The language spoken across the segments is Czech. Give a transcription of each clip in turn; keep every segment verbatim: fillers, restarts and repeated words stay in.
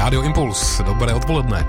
Rádio Impuls, dobré odpoledne.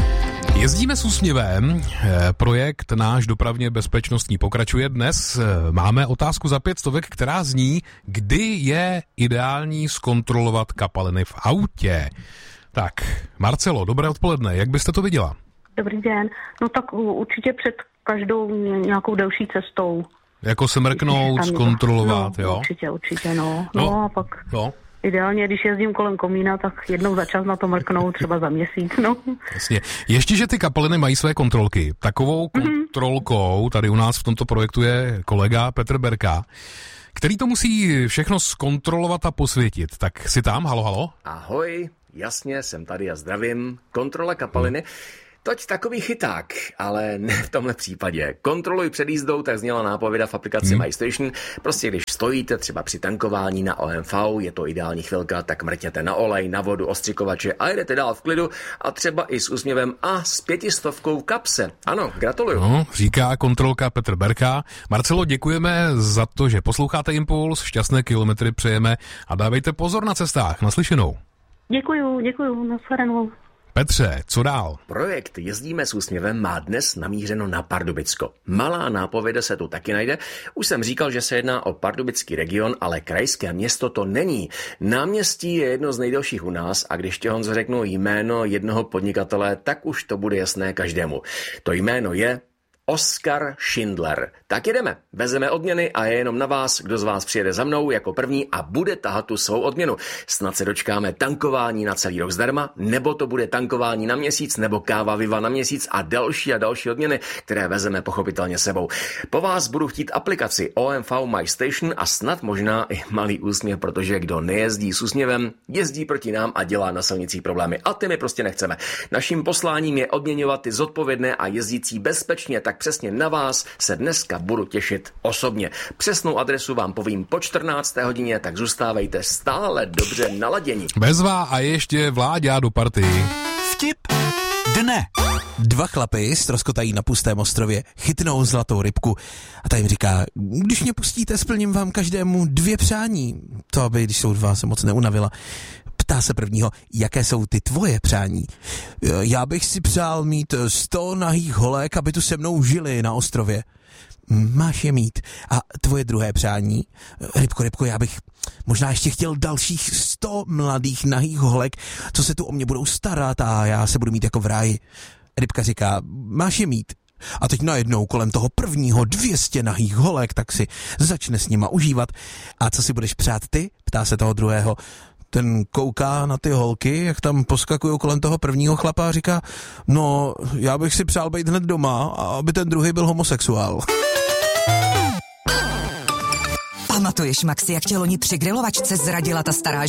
Jezdíme s úsměvem, projekt náš dopravně bezpečnostní pokračuje dnes. Máme otázku za pět stovek, která zní, kdy je ideální zkontrolovat kapaliny v autě. Tak, Marcelo, dobré odpoledne, jak byste to viděla? Dobrý den, no tak určitě před každou nějakou delší cestou. Jako se mrknout, zkontrolovat, no, jo? Určitě, určitě, no. No, no a pak no. Ideálně, když jezdím kolem komína, tak jednou za čas na to mrknout, třeba za měsíc, no. Jasně. Ještě, že ty kapaliny mají své kontrolky. Takovou kontrolkou tady u nás v tomto projektu je kolega Petr Berka, který to musí všechno zkontrolovat a posvětit. Tak si tam, halo, halo? Ahoj, jasně, jsem tady a zdravím. Kontrola kapaliny. Hmm. Toť takový chyták, ale ne v tomhle případě. Kontroluj před jízdou, tak zněla nápověda v aplikaci hmm. MyStation. Prostě když stojíte třeba při tankování na O M V, je to ideální chvilka, tak mrtěte na olej, na vodu, ostřikovače a jdete dál v klidu a třeba i s úsměvem a s pětistovkou v kapse. Ano, gratuluju. No, říká kontrolka Petr Berka. Marcelo, děkujeme za to, že posloucháte Impuls, šťastné kilometry přejeme a dávejte pozor na cestách. Naslyšenou. Děkuju, děkuju, nashledanou. Petře, co dál? Projekt Jezdíme s úsměvem má dnes namířeno na Pardubicko. Malá nápověda se tu taky najde. Už jsem říkal, že se jedná o pardubický region, ale krajské město to není. Náměstí je jedno z nejdelších u nás a když ti, Honzo, řeknu jméno jednoho podnikatele, tak už to bude jasné každému. To jméno je Oskar Schindler. Tak jedeme, vezeme odměny a je jenom na vás, kdo z vás přijede za mnou jako první a bude tahat tu svou odměnu. Snad se dočkáme tankování na celý rok zdarma, nebo to bude tankování na měsíc, nebo káva Viva na měsíc a další a další odměny, které vezeme pochopitelně sebou. Po vás budu chtít aplikaci O M V MyStation a snad možná i malý úsměv, protože kdo nejezdí s úsměvem, jezdí proti nám a dělá na silnicích problémy. A ty my prostě nechceme. Naším posláním je odměňovat ty zodpovědné a jezdící bezpečně, tak přesně na vás se dneska budu těšit osobně. Přesnou adresu vám povím po čtrnácté hodině, tak zůstávejte stále dobře naladění. Bezvá a ještě Vláďa do party. Vtip dne. Dva chlapy ztroskotají na pustém ostrově, chytnou zlatou rybku a ta jim říká, když mě pustíte, splním vám každému dvě přání. To aby, když jsou dva, se moc neunavila. Ptá se prvního, jaké jsou ty tvoje přání. Já bych si přál mít sto nahých holek, aby tu se mnou žili na ostrově. Máš je mít. A tvoje druhé přání? Rybko, rybko, já bych možná ještě chtěl dalších sto mladých nahých holek, co se tu o mě budou starat a já se budu mít jako v ráji. Rybka říká, máš je mít. A teď najednou kolem toho prvního dvě stě nahých holek, tak si začne s nima užívat. A co si budeš přát ty? Ptá se toho druhého. Ten kouká na ty holky, jak tam poskakují kolem toho prvního chlapa a říká, no, já bych si přál být hned doma, aby ten druhý byl homosexuál. Pamatuješ, Maxi, jak tě loni při grilovačce zradila ta stará